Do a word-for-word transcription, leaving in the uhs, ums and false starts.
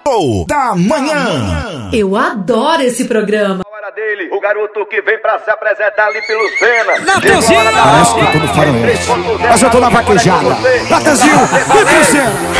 da manhã. Eu adoro esse programa. Dele, o garoto que vem pra se apresentar ali pelo Sena. Na cozinha! Parece que eu tô no faroeste. Mas eu tô na vaquejada. Natanzinho, vem pro Sena.